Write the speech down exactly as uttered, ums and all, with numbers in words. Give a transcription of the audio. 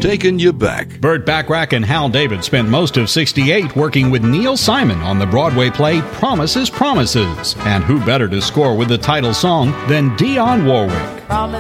taking you back. Burt Bacharach and Hal David spent most of sixty-eight working with Neil Simon on the Broadway play Promises, Promises. And who better to score with the title song than Dionne Warwick?